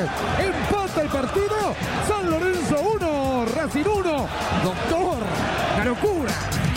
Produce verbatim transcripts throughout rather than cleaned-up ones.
Empata el partido. San Lorenzo uno, Racing uno. Doctor, la locura.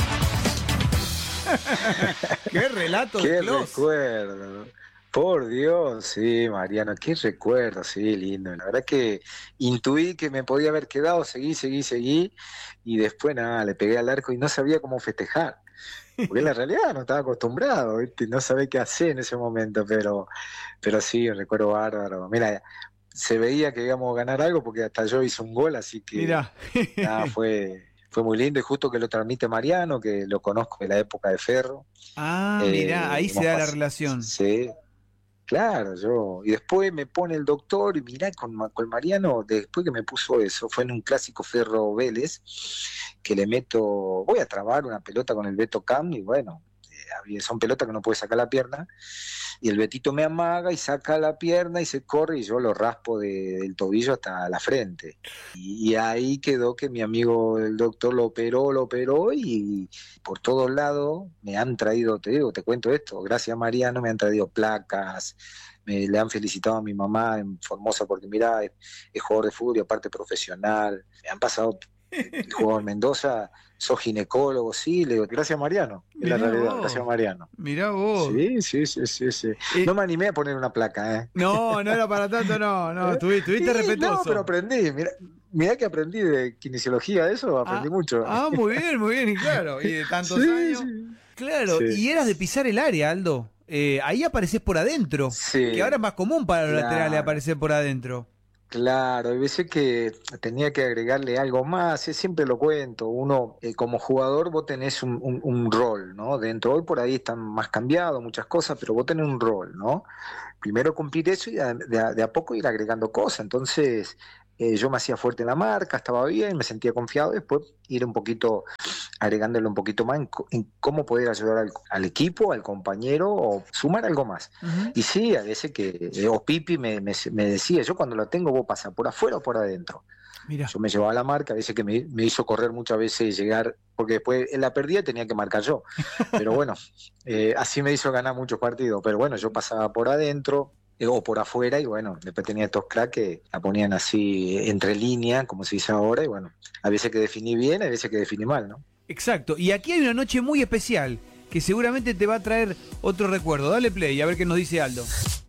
Qué relato Qué de Clos. recuerdo. Por Dios, sí, Mariano, qué recuerdo, sí, lindo. La verdad que intuí que me podía haber quedado, seguí, seguí, seguí, y después nada, le pegué al arco y no sabía cómo festejar. Porque en la realidad no estaba acostumbrado, ¿viste? No sabía qué hacer en ese momento, pero, pero sí, recuerdo bárbaro. Mira, se veía que íbamos a ganar algo porque hasta yo hice un gol, así que Mirá. nada, fue, fue muy lindo y justo que lo transmite Mariano, que lo conozco de la época de Ferro. Ah, Eh, mirá, ahí se hemos da la pas- relación. Sí, claro, yo. Y después me pone el doctor y mirá, con, Ma- con Mariano, después que me puso eso, fue en un clásico Ferro Vélez, que le meto, voy a trabar una pelota con el Beto Cam y bueno, eh, había- son pelotas que no puede sacar la pierna, y el Betito me amaga y saca la pierna y se corre y yo lo raspo de- del tobillo hasta la frente. Y, y ahí quedó que mi amigo el doctor lo operó, lo operó y por todos lados me han traído, te digo, te cuento esto, gracias a Mariano me han traído placas, me, le han felicitado a mi mamá en Formosa porque mirá, es, es jugador de fútbol y aparte profesional, me han pasado, el jugador Mendoza, sos ginecólogo, sí, le digo, gracias a Mariano, es la Mirá realidad, vos. gracias a Mariano. Mirá vos. Sí, sí, sí, sí, sí. Eh, No me animé a poner una placa, ¿eh? No, no era para tanto, no, no, ¿Eh? tuviste, tuviste Sí, respetuoso. no, pero aprendí, mirá, mirá que aprendí de kinesiología, de eso aprendí ah, mucho. Ah, muy bien, muy bien, y claro, y de tantos Sí, años. sí. Claro, Sí. y eras de pisar el área, Aldo. Eh, ahí apareces por adentro, Sí, que ahora es más común para los claro. laterales aparecer por adentro. Claro, hay veces que tenía que agregarle algo más, eh, siempre lo cuento, uno eh, como jugador vos tenés un, un- un rol, ¿no? Dentro hoy por ahí están más cambiados muchas cosas, pero vos tenés un rol, ¿no? Primero cumplir eso y de, a- de a- de a poco ir agregando cosas, entonces eh, yo me hacía fuerte en la marca, estaba bien, me sentía confiado, después ir un poquito agregándole un poquito más en, co- en cómo poder ayudar al, al equipo, al compañero o sumar algo más. Ujú. Y sí, a veces que, eh, o Pipi me, me, me decía, yo cuando lo tengo vos pasás por afuera o por adentro. Mirá. Yo me llevaba la marca, a veces que me, me hizo correr muchas veces y llegar, porque después en la perdida tenía que marcar yo. Pero bueno, eh, así me hizo ganar muchos partidos. Pero bueno, yo pasaba por adentro eh, o por afuera y bueno, después tenía estos cracks que la ponían así eh, entre línea, como se dice ahora, y bueno, a veces que definí bien, a veces que definí mal, ¿no? Exacto, y aquí hay una noche muy especial que seguramente te va a traer otro recuerdo. Dale play, a ver qué nos dice Aldo.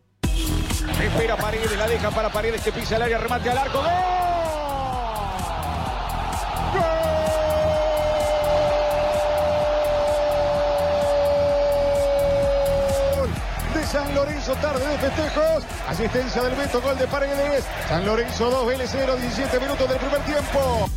Espera Paredes, la deja para Paredes que pisa el área, remate al arco. ¡Gol! ¡Gol! De San Lorenzo, tarde de festejos. Asistencia del Beto, gol de Paredes. San Lorenzo dos, Vélez cero, diecisiete minutos del primer tiempo.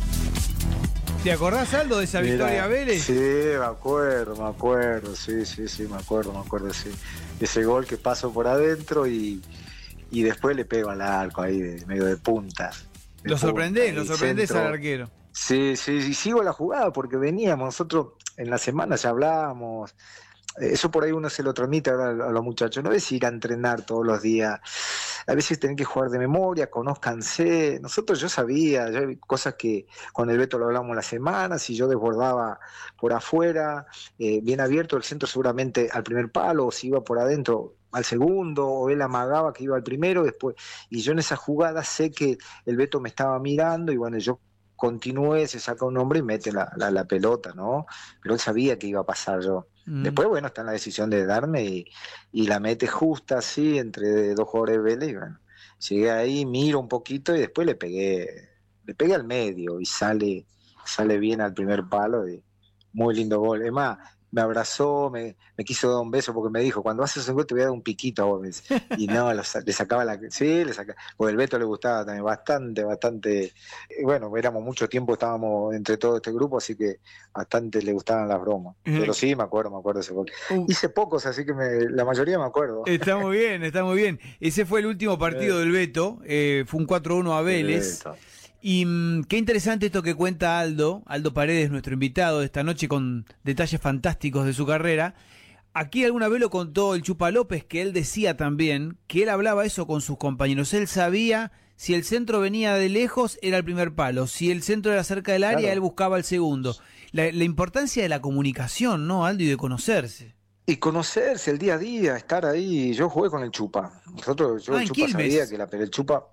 ¿Te acordás, Aldo, de esa victoria Mira, Vélez? Sí, me acuerdo, me acuerdo, sí, sí, sí, me acuerdo, me acuerdo, sí. Ese gol que paso por adentro y, y después le pego al arco ahí, de, medio de punta. de Lo punta, sorprendés, y lo sorprendés centro. al arquero. Sí, sí, y sigo la jugada porque veníamos, nosotros en la semana ya hablábamos, eso por ahí uno se lo transmite ahora a los muchachos, no es ir a entrenar todos los días, a veces tienen que jugar de memoria, conózcanse, nosotros yo sabía, yo hay cosas que con el Beto lo hablamos la semana, si yo desbordaba por afuera, eh, bien abierto, el centro seguramente al primer palo, o si iba por adentro al segundo, o él amagaba que iba al primero, después, y yo en esa jugada sé que el Beto me estaba mirando, y bueno, yo continué, se saca un hombre y mete la, la, la pelota, ¿no? Pero él sabía que iba a pasar yo. Mm. Después, bueno, está en la decisión de darme y, y la mete justa así entre dos jugadores de Vélez y bueno, llegué ahí, miro un poquito y después le pegué, le pegué al medio y sale, sale bien al primer palo y muy lindo gol. Es más, me abrazó, me, me quiso dar un beso porque me dijo, cuando haces un gol te voy a dar un piquito a vos. Me dice. Y no, lo, le sacaba la... Sí, le sacaba, porque el Beto le gustaba también bastante, bastante... eh, Bueno, éramos mucho tiempo, estábamos entre todo este grupo, así que bastante le gustaban las bromas. Pero sí, me acuerdo, me acuerdo de ese gol. Uh. Hice pocos, así que me, la mayoría me acuerdo. Está muy bien, está muy bien. Ese fue el último partido del Beto, eh, fue un cuatro uno a Vélez. Beto. Y mmm, qué interesante esto que cuenta Aldo, Aldo Paredes, nuestro invitado de esta noche con detalles fantásticos de su carrera. Aquí alguna vez lo contó el Chupa López, que él decía también que él hablaba eso con sus compañeros. Él sabía si el centro venía de lejos, era el primer palo. Si el centro era cerca del área, Claro. él buscaba el segundo. La, la importancia de la comunicación, ¿no, Aldo? Y de conocerse. Y conocerse el día a día, estar ahí. Yo jugué con el Chupa. Nosotros, yo Ah, el en Chupa Quilmes. sabía que la, pero el Chupa,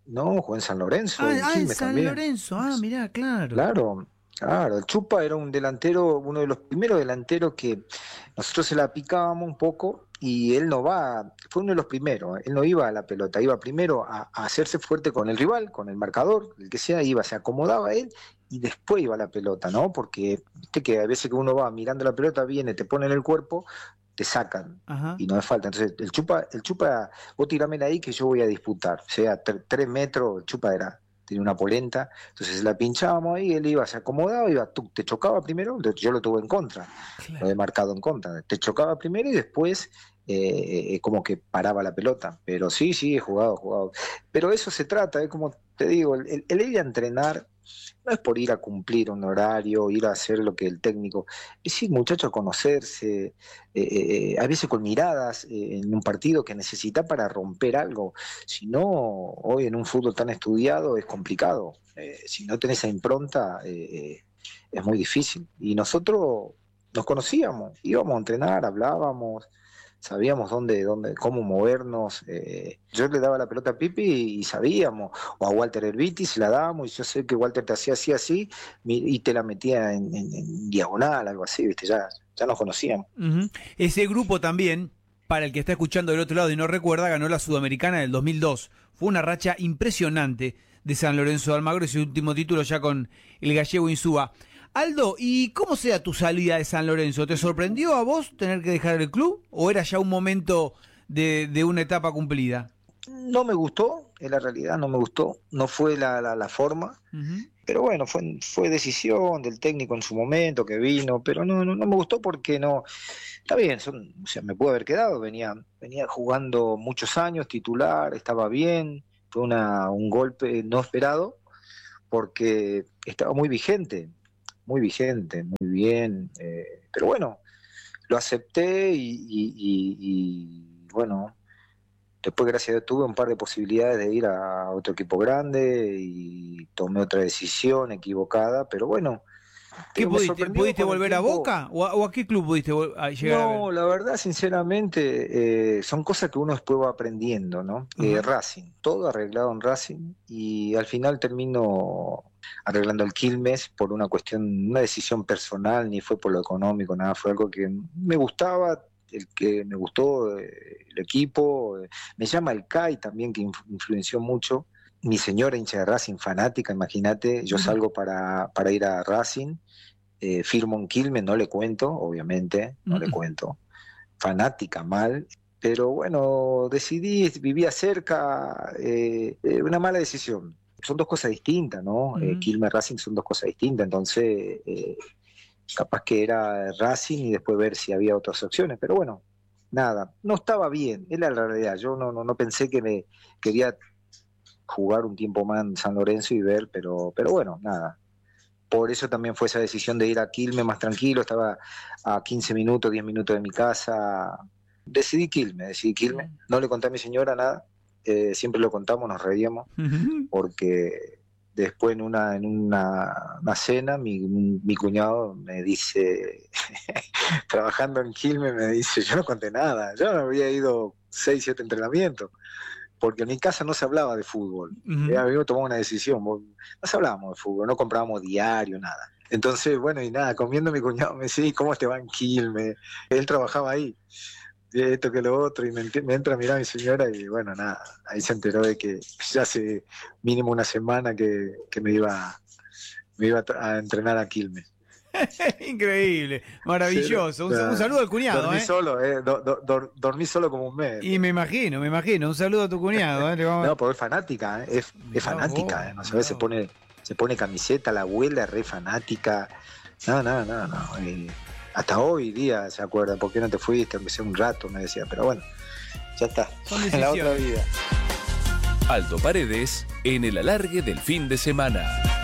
No, jugó en San Lorenzo. Ah, en ah en Quilmes San también. Lorenzo, ah, mirá, claro. Claro, claro. El Chupa era un delantero, uno de los primeros delanteros que nosotros se la picábamos un poco y él no va, fue uno de los primeros, él no iba a la pelota, iba primero a, a hacerse fuerte con el rival, con el marcador, el que sea, iba, se acomodaba él y después iba a la pelota, ¿no? Porque viste que a veces que uno va mirando la pelota, viene, te pone en el cuerpo, te sacan. Ajá. Y no es falta. Entonces, el Chupa, el Chupa, vos tirámela ahí que yo voy a disputar. O sea, tre- tres metros, el Chupa era, tenía una polenta, entonces la pinchábamos ahí, él iba, se acomodaba, iba, tú, te chocaba primero, entonces yo lo tuve en contra, Claro. lo he marcado en contra, te chocaba primero y después eh, eh, como que paraba la pelota. Pero sí, sí, he jugado, he jugado. Pero eso se trata, es como te digo, el, el ir a entrenar no es por ir a cumplir un horario, ir a hacer lo que el técnico, es ir, muchacho, a conocerse, eh, eh, a veces con miradas eh, en un partido que necesita para romper algo. Si no, hoy en un fútbol tan estudiado es complicado. Eh, si no tenés esa impronta, eh, es muy difícil. Y nosotros nos conocíamos, íbamos a entrenar, hablábamos, sabíamos dónde, dónde, cómo movernos. Eh, yo le daba la pelota a Pipi y, y sabíamos, o a Walter Herbiti se la dábamos, y yo sé que Walter te hacía así, así, y te la metía en, en, en diagonal, algo así, viste, ya, ya nos conocíamos. Uh-huh. Ese grupo también, para el que está escuchando del otro lado y no recuerda, ganó la Sudamericana del dos mil dos. Fue una racha impresionante de San Lorenzo de Almagro y su último título ya con el gallego Insúa. Aldo, ¿y cómo sea tu salida de San Lorenzo? ¿Te sorprendió a vos tener que dejar el club o era ya un momento de, de una etapa cumplida? No me gustó, en la realidad no me gustó, no fue la, la, la forma, Uh-huh. pero bueno, fue, fue decisión del técnico en su momento que vino, pero no, no, no me gustó porque no, está bien, son, o sea, me pude haber quedado, venía, venía jugando muchos años, titular, estaba bien, fue una, un golpe no esperado porque estaba muy vigente, muy vigente, muy bien, eh, pero bueno, lo acepté y, y, y, y bueno, después gracias a Dios tuve un par de posibilidades de ir a otro equipo grande y tomé otra decisión equivocada, pero bueno. ¿Qué me pudiste? sorprendió ¿Pudiste con el volver a tiempo. Boca? ¿O a, o a qué club pudiste vol- a llegar a ver? No, la verdad, sinceramente, eh, son cosas que uno después va aprendiendo, ¿no? Eh, Ajá. Racing, todo arreglado en Racing y al final termino arreglando el Quilmes por una cuestión, una decisión personal, ni fue por lo económico, nada, fue algo que me gustaba, el que me gustó, eh, el equipo, eh, me llama el C A I también, que inf- influenció mucho. Mi señora hincha de Racing, fanática, imagínate, yo Ujú. salgo para, para ir a Racing, eh, firmo un Quilmes, no le cuento, obviamente, no le Ujú. cuento, fanática mal, pero bueno, decidí, vivía cerca, eh, eh, una mala decisión. Son dos cosas distintas, ¿no? Eh, Ujú. Quilmes, Racing son dos cosas distintas, entonces eh, capaz que era Racing y después ver si había otras opciones, pero bueno, nada, no estaba bien, es la realidad, yo no, no, no pensé que me quería jugar un tiempo más en San Lorenzo y ver, pero, pero bueno, nada. Por eso también fue esa decisión de ir a Quilmes más tranquilo, estaba a quince minutos, diez minutos de mi casa. Decidí Quilmes, decidí Quilmes. No le conté a mi señora nada, eh, siempre lo contamos, nos reíamos, Ujú. porque después en una, en una, una cena mi, mi cuñado me dice, trabajando en Quilmes, me dice, yo no conté nada, yo no había ido seis, siete entrenamientos, porque en mi casa no se hablaba de fútbol. Ujú. Eh, habíamos tomado una decisión, no se hablábamos de fútbol, no comprábamos diario, nada. Entonces, bueno, y nada, comiendo mi cuñado me decía, "¿Y cómo te va en Quilmes?". Él trabajaba ahí, y esto que lo otro, y me, ent- me entra a mirar mi señora y bueno, nada, ahí se enteró de que ya hace mínimo una semana que, que me iba, me iba a, tra- a entrenar a Quilmes. Increíble, maravilloso. Un, Sí, un saludo al cuñado, dormí ¿eh? solo, eh, do- do- dor- dormí solo como un mes. Y me imagino, me imagino. Un saludo a tu cuñado, ¿eh? Le vamos- No, porque es fanática, ¿eh? es, Mirá es fanática, vos, ¿eh? No mirá sabes, se vos. pone, se pone camiseta, la abuela es re fanática. No, no, no, no. eh, hasta hoy día se acuerda, ¿por qué no te fuiste? Aunque sea un rato, me decía, pero bueno, ya está. Son En la otra decisiones. vida. Aldo Paredes en el alargue del fin de semana.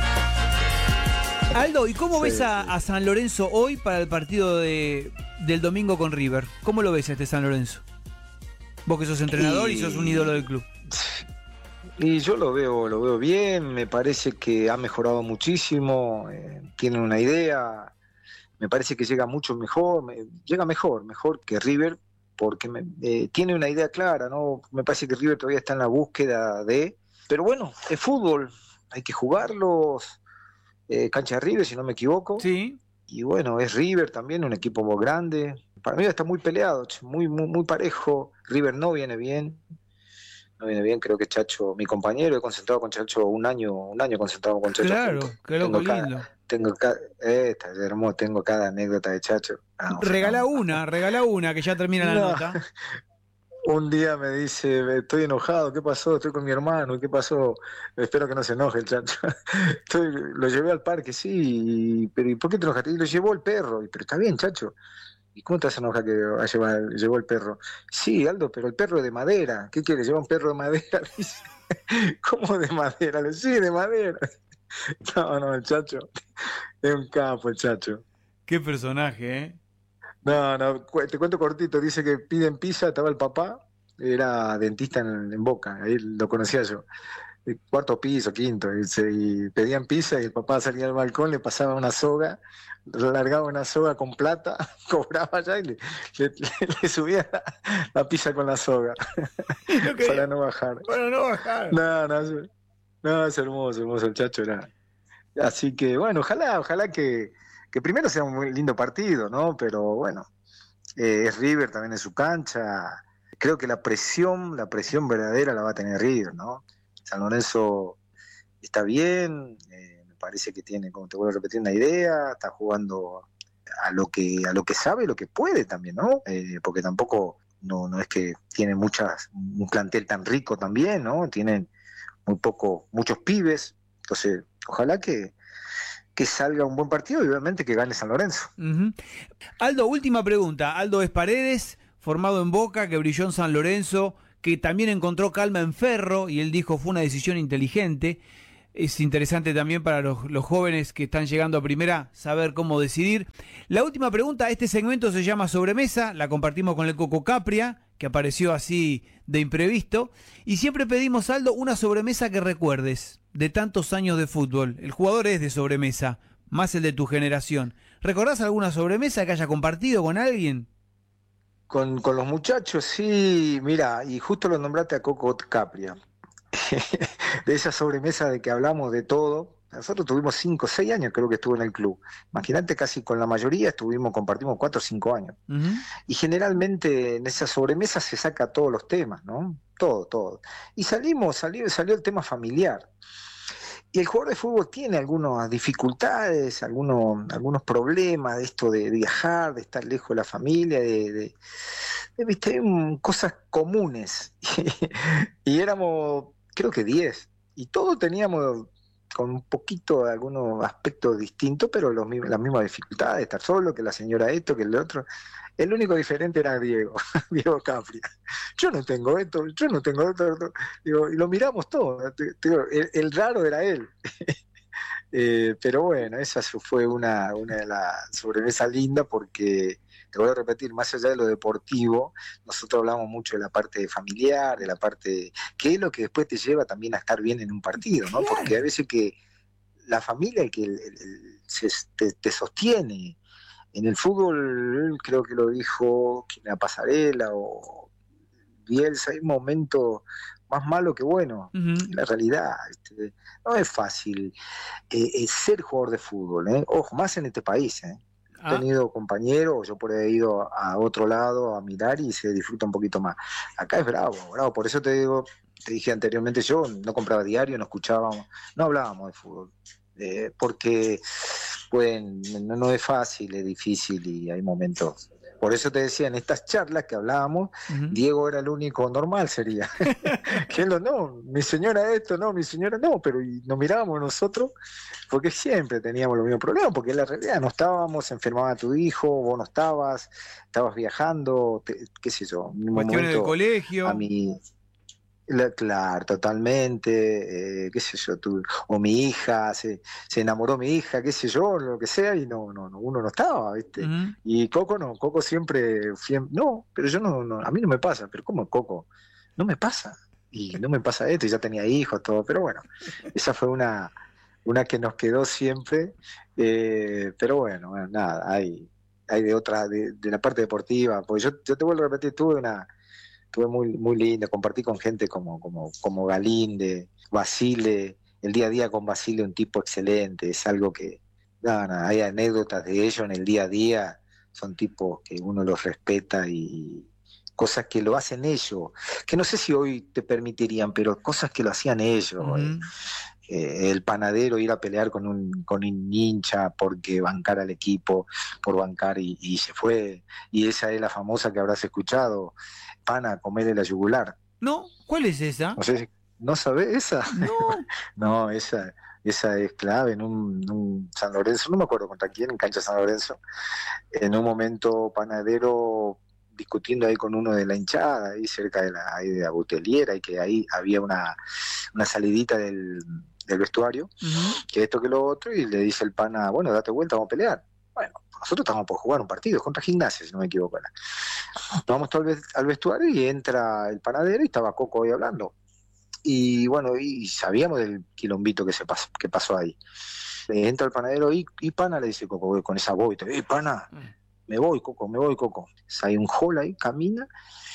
Aldo, ¿y cómo Sí, ves a, sí. a San Lorenzo hoy para el partido de, del domingo con River? ¿Cómo lo ves a este San Lorenzo? Vos que sos entrenador y, Y- sos un ídolo del club. Y yo lo veo, lo veo bien, me parece que ha mejorado muchísimo, eh, tienen una idea, me parece que llega mucho mejor, me- llega mejor, mejor que River, porque me- eh, tiene una idea clara, ¿no? Me parece que River todavía está en la búsqueda de, pero bueno, es fútbol, hay que jugarlos, eh, cancha de River, si no me equivoco. Sí. Y bueno, es River también, un equipo muy grande. Para mí está muy peleado, muy, muy, muy parejo. River no viene bien. No viene bien, creo que Chacho, mi compañero, he concentrado con Chacho un año, un año concentrado con Chacho. Claro, junto. qué loco, tengo lindo. Cada, tengo cada, eh, está hermoso, tengo cada anécdota de Chacho. No, regala no, una, no. regala una, que ya termina la no. nota. Un día me dice, estoy enojado, ¿qué pasó? Estoy con mi hermano, ¿qué pasó? Espero que no se enoje el Chacho. Estoy, lo llevé al parque, sí, y, pero ¿y por qué te enojaste? Y lo llevó el perro, y, pero está bien, Chacho. ¿Y cómo te vas a enojar que lleva, llevó el perro? Sí, Aldo, pero el perro es de madera. ¿Qué quiere? ¿Lleva un perro de madera? Dice. ¿Cómo de madera? Le sí, de madera. No, no, el Chacho. Es un capo el Chacho. Qué personaje, ¿eh? No, no, te cuento cortito. Dice que piden pizza, estaba el papá, era dentista en, en Boca, ahí lo conocía yo. Cuarto piso, quinto, y, se, y pedían pizza y el papá salía al balcón, le pasaba una soga, le largaba una soga con plata, cobraba allá y le, le, le, le subía la, la pizza con la soga Okay. para no bajar. Para no bajar. No, no, es, no, es hermoso, hermoso el Chacho era. Así que bueno, ojalá, ojalá que, que primero sea un muy lindo partido, ¿no? Pero bueno, eh, es River también en su cancha. Creo que la presión, la presión verdadera la va a tener River, ¿no? San Lorenzo está bien, eh, me parece que tiene, como te vuelvo a repetir, una idea, está jugando a lo que a lo que sabe, lo que puede también, ¿no? Eh, porque tampoco no, no es que tiene muchas un plantel tan rico también, ¿no? Tienen muy poco, muchos pibes, entonces ojalá que, que salga un buen partido y obviamente que gane San Lorenzo. Uh-huh. Aldo, última pregunta. Aldo es Paredes, formado en Boca, que brilló en San Lorenzo, que también encontró calma en Ferro, y él dijo fue una decisión inteligente. Es interesante también para los, los jóvenes que están llegando a primera saber cómo decidir. La última pregunta, este segmento se llama Sobremesa, la compartimos con el Coco Capria, que apareció así de imprevisto, y siempre pedimos, Aldo, una sobremesa que recuerdes de tantos años de fútbol. El jugador es de sobremesa, más el de tu generación. ¿Recordás alguna sobremesa que haya compartido con alguien? Con, con los muchachos, sí, mira, y justo lo nombraste a Coco Capria, de esa sobremesa de que hablamos de todo. Nosotros tuvimos cinco, seis años creo que estuvo en el club. Imagínate, casi con la mayoría estuvimos, compartimos cuatro o cinco años. Uh-huh. Y generalmente en esa sobremesa se saca todos los temas, ¿no? Todo, todo. Y salimos, salió, salió el tema familiar. Y el jugador de fútbol tiene algunas dificultades, algunos, algunos problemas de esto de viajar, de estar lejos de la familia, de, de, de ¿viste? Cosas comunes. Y éramos, creo que diez. Y todos teníamos con un poquito de algunos aspectos distintos, pero los, las mismas dificultades, estar solo, que la señora esto, que el otro. El único diferente era Diego, Diego Capria. Yo no tengo esto, yo no tengo esto. esto. Digo, y lo miramos todos. Digo, el, el raro era él. eh, pero bueno, esa fue una, una de las sobremesas lindas porque, te voy a repetir, más allá de lo deportivo, nosotros hablamos mucho de la parte familiar, de la parte, que es lo que después te lleva también a estar bien en un partido, ¿no? Porque a veces que la familia que el, el, el, se, te, te sostiene. En el fútbol, creo que lo dijo la Pasarela o Bielsa, hay momentos más malos que buenos. Uh-huh. La realidad, este, no es fácil eh, eh, ser jugador de fútbol, ¿eh? Ojo, más en este país. ¿eh? Ah. He tenido compañeros, yo por ahí he ido a otro lado a mirar y se disfruta un poquito más. Acá es bravo, bravo, por eso te digo, te dije anteriormente, yo no compraba diario, no escuchábamos, no hablábamos de fútbol. Eh, porque pueden, no, no es fácil, es difícil y hay momentos. Por eso te decía, en estas charlas que hablábamos, uh-huh. Diego era el único normal, sería. Que él no, mi señora esto, no, mi señora no, pero y nos mirábamos nosotros, porque siempre teníamos los mismos problemas, porque en la realidad no estábamos, se enfermaba tu hijo, vos no estabas, estabas viajando, te, qué sé yo. Cuestiones del colegio. A mí. La, claro, totalmente, eh, qué sé yo, tú, o mi hija, se, se enamoró mi hija, qué sé yo, lo que sea, y no, no, no uno no estaba, ¿viste? Uh-huh. Y Coco no, Coco siempre, siempre, no, pero yo no, no, a mí no me pasa, pero ¿cómo Coco? No me pasa, y no me pasa esto, y ya tenía hijos, todo, pero bueno, esa fue una, una que nos quedó siempre, eh, pero bueno, bueno, nada, hay, hay de otra, de, de la parte deportiva, porque yo, yo te vuelvo a repetir, tuve una estuve muy, muy lindo, compartí con gente como, como, como Galinde, Basile, el día a día con Basile, un tipo excelente, es algo que, no, no, hay anécdotas de ellos en el día a día, son tipos que uno los respeta y cosas que lo hacen ellos, que no sé si hoy te permitirían, pero cosas que lo hacían ellos. Uh-huh. eh, eh, el panadero ir a pelear con un, con un hincha porque bancar al equipo, por bancar y, y se fue, y esa es la famosa que habrás escuchado, pana, comerle la yugular. No, ¿cuál es esa? No sé si, ¿no sabés esa? No. No, esa, esa es clave en un, un San Lorenzo, no me acuerdo contra quién, en cancha San Lorenzo, en un momento Panadero discutiendo ahí con uno de la hinchada, ahí cerca de la, ahí de la boteliera, y que ahí había una, una salidita del, del vestuario, uh-huh. que esto que lo otro, y le dice el pana, bueno, date vuelta, vamos a pelear. Bueno, nosotros estamos por jugar un partido contra Gimnasia, si no me equivoco. Nos vamos todo al vestuario y entra el panadero y estaba Coco ahí hablando. Y bueno, y sabíamos del quilombito que se pasó, que pasó ahí. Entra el panadero y, y pana le dice Coco, con esa voz, y pana, me voy, Coco, me voy, Coco. Hay un hall ahí, camina,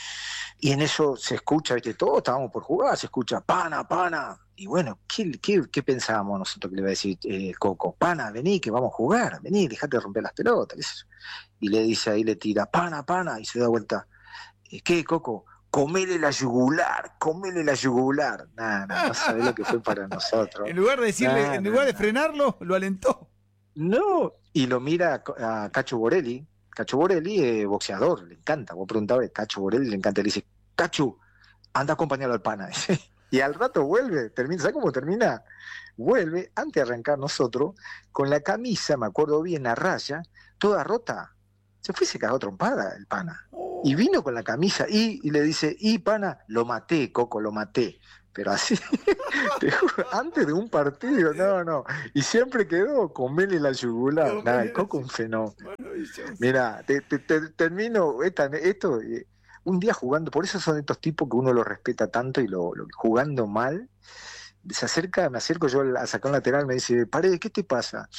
y en eso se escucha, ¿viste? Todos estábamos por jugar, se escucha, pana, pana. Y bueno, ¿qué, qué, qué pensábamos nosotros que le iba a decir eh, Coco? Pana, vení, que vamos a jugar, vení, dejate de romper las pelotas. Y le dice ahí, le tira, pana, pana, y se da vuelta. ¿Qué, Coco? Comele la yugular, comele la yugular. Nah, nah, no sabés lo que fue para nosotros. En lugar de decirle, nah, en lugar nah, de frenarlo, lo alentó. No, y lo mira a, a Cacho Borelli. Cacho Borelli es eh, boxeador, le encanta. Vos preguntabas, Cacho Borelli le encanta. Le dice, Cacho, anda a acompañarlo al pana. Y al rato vuelve, termina, ¿sabes cómo termina? Vuelve, antes de arrancar nosotros, con la camisa, me acuerdo bien, a raya, toda rota. Se fue y se cagó trompada el pana. Y vino con la camisa y, y le dice, y pana, lo maté, Coco, lo maté. Pero así, te juro, antes de un partido, no, no. Y siempre quedó, comele la yugular. Nada, el Coco un fenómeno. Mira, te, te, te, termino esta, esto, eh, un día jugando, por eso son estos tipos que uno los respeta tanto y lo, lo jugando mal. Se acerca, me acerco yo a sacar un lateral, me dice, Paredes, ¿qué te pasa?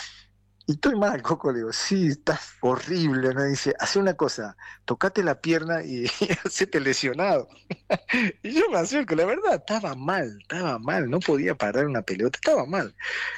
Y estoy mal, Coco, le digo, sí, estás horrible, me dice, hace una cosa, tocate la pierna y, y hacete lesionado. Y yo me acerco, la verdad, estaba mal, estaba mal, no podía parar una pelota, estaba mal.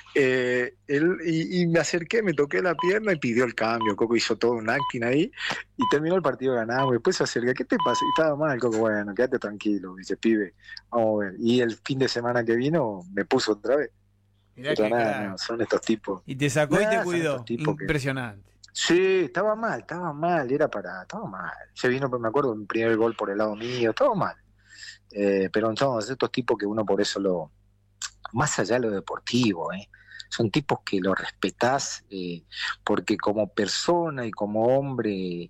Eh, él, y, y me acerqué, me toqué la pierna y pidió el cambio, Coco hizo todo un acting ahí, y terminó el partido ganado, después se acerca, ¿qué te pasa? Y estaba mal, Coco, bueno, quédate tranquilo, dice, pibe, vamos a ver. Y el fin de semana que vino, me puso otra vez. Mirá que nada, no, son estos tipos. Y te sacó nada, y te cuidó. Que... Impresionante. Sí, estaba mal, estaba mal, era para, estaba mal. Se vino, me acuerdo, un primer gol por el lado mío, estaba mal. Eh, pero son estos tipos que uno por eso lo, más allá de lo deportivo, eh, son tipos que lo respetás, eh, porque como persona y como hombre,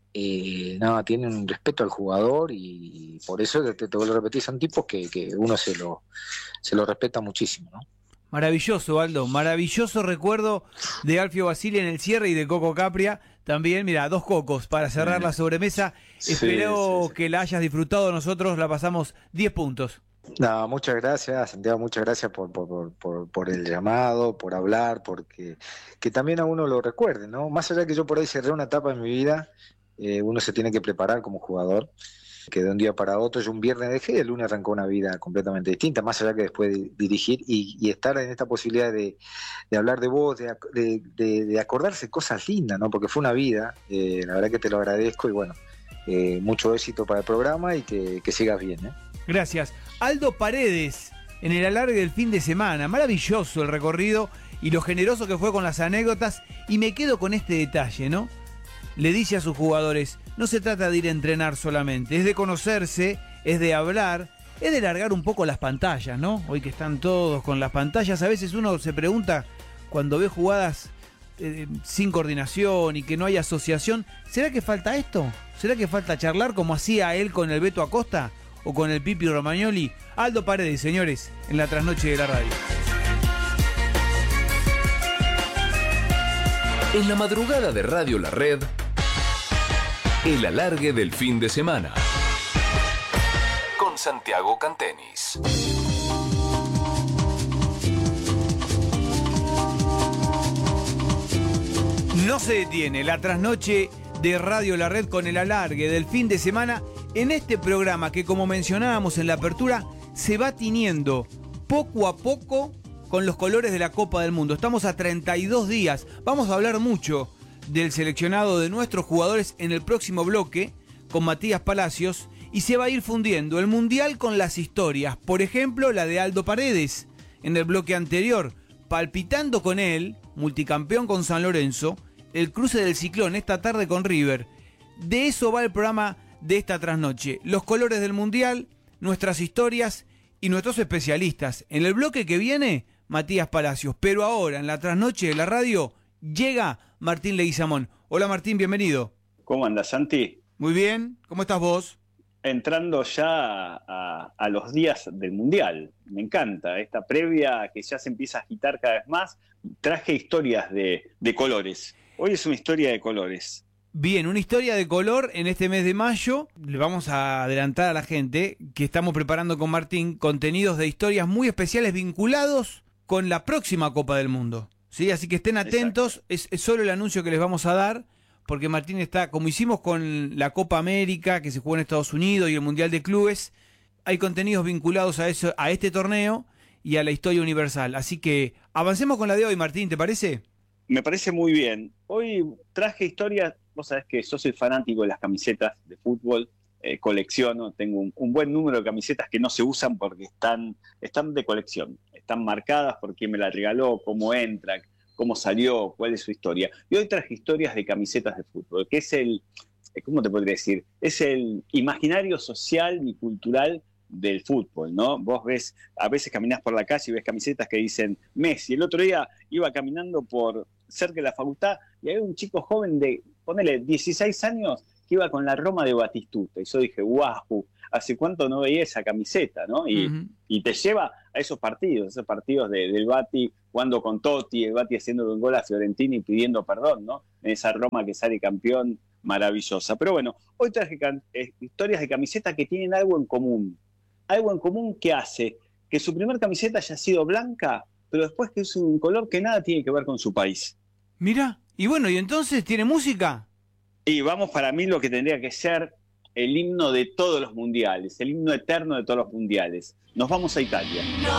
eh, nada, tienen un respeto al jugador y por eso te, te vuelvo a repetir, son tipos que, que uno se lo, se lo respeta muchísimo, ¿no? Maravilloso, Aldo, maravilloso recuerdo de Alfio Basile en el cierre y de Coco Capria. También, mira, dos cocos para cerrar la sobremesa. Sí, Espero sí, sí. que la hayas disfrutado. Nosotros la pasamos diez puntos. No, muchas gracias, Santiago, muchas gracias por, por, por, por el llamado, por hablar, porque que también a uno lo recuerde, ¿no? Más allá que yo por ahí cerré una etapa en mi vida, eh, uno se tiene que preparar como jugador. Que de un día para otro, yo un viernes dejé y el lunes arrancó una vida completamente distinta, más allá que después de dirigir y, y estar en esta posibilidad de, de hablar de vos, de, de, de, de acordarse cosas lindas, ¿no? Porque fue una vida, eh, la verdad que te lo agradezco y bueno, eh, mucho éxito para el programa y que, que sigas bien, ¿eh? Gracias. Aldo Paredes, en el alargue del fin de semana, maravilloso el recorrido y lo generoso que fue con las anécdotas, y me quedo con este detalle, ¿no? Le dice a sus jugadores, no se trata de ir a entrenar solamente, es de conocerse, es de hablar, es de largar un poco las pantallas, ¿no? Hoy que están todos con las pantallas, a veces uno se pregunta, cuando ve jugadas eh, sin coordinación y que no hay asociación, ¿será que falta esto? ¿Será que falta charlar como hacía él con el Beto Acosta o con el Pipi Romagnoli? Aldo Paredes, señores, en la trasnoche de la radio. En la madrugada de Radio La Red, el alargue del fin de semana. Con Santiago Cantenis. No se detiene la trasnoche de Radio La Red con el alargue del fin de semana en este programa que, como mencionábamos en la apertura, se va tiñendo poco a poco con los colores de la Copa del Mundo. Estamos a treinta y dos días. Vamos a hablar mucho del seleccionado de nuestros jugadores en el próximo bloque con Matías Palacios, y se va a ir fundiendo el Mundial con las historias. Por ejemplo, la de Aldo Paredes en el bloque anterior, palpitando con él, multicampeón con San Lorenzo, el cruce del Ciclón esta tarde con River. De eso va el programa de esta trasnoche. Los colores del Mundial, nuestras historias y nuestros especialistas. En el bloque que viene, Matías Palacios. Pero ahora, en la trasnoche de la radio, llega Martín Leguizamón. Hola Martín, bienvenido. ¿Cómo andas, Santi? Muy bien, ¿cómo estás vos? Entrando ya a, a los días del Mundial. Me encanta esta previa que ya se empieza a agitar cada vez más. Traje historias de, de colores. Hoy es una historia de colores. Bien, una historia de color en este mes de mayo. Le vamos a adelantar a la gente que estamos preparando con Martín contenidos de historias muy especiales vinculados con la próxima Copa del Mundo. ¿Sí? Así que estén atentos, es, es solo el anuncio que les vamos a dar, porque Martín está, como hicimos con la Copa América, que se jugó en Estados Unidos, y el Mundial de Clubes, hay contenidos vinculados a eso, a este torneo y a la historia universal. Así que avancemos con la de hoy, Martín, ¿te parece? Me parece muy bien. Hoy traje historias, vos sabés que yo soy fanático de las camisetas de fútbol, eh, colecciono, tengo un, un buen número de camisetas que no se usan porque están, están de colección, están marcadas por quién me la regaló, cómo entra, cómo salió, cuál es su historia. Y hoy traje historias de camisetas de fútbol, que es el, ¿cómo te podría decir? Es el imaginario social y cultural del fútbol, ¿no? Vos ves, a veces caminás por la calle y ves camisetas que dicen Messi. El otro día iba caminando por cerca de la facultad y había un chico joven de, ponele, dieciséis años que iba con la Roma de Batistuta. Y yo dije, wow, ¿hace cuánto no veía esa camiseta, no? Y, uh-huh. y te lleva a esos partidos, esos partidos de, del Bati jugando con Totti, el Bati haciendo un gol a Fiorentina y pidiendo perdón, ¿no? En esa Roma que sale campeón, maravillosa. Pero bueno, hoy traje can- eh, historias de camisetas que tienen algo en común. Algo en común que hace que su primer camiseta haya sido blanca, pero después que es un color que nada tiene que ver con su país. Mira, y bueno, ¿y entonces tiene música? Y vamos para mí lo que tendría que ser el himno de todos los mundiales, el himno eterno de todos los mundiales. Nos vamos a Italia. No